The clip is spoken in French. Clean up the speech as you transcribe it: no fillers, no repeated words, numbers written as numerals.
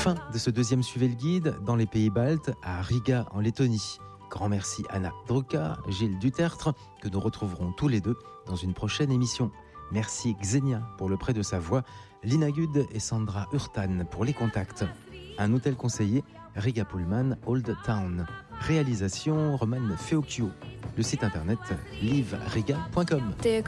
Fin de ce deuxième Suivez le guide dans les pays baltes, à Riga en Lettonie. Grand merci Anna Druka, Gilles Dutertre, que nous retrouverons tous les deux dans une prochaine émission. Merci Xenia pour le prêt de sa voix, Lina Gud et Sandra Hurtan pour les contacts. Un hôtel conseillé, Riga Pullman Old Town. Réalisation Roman Feocchio. Le site internet liveriga.com.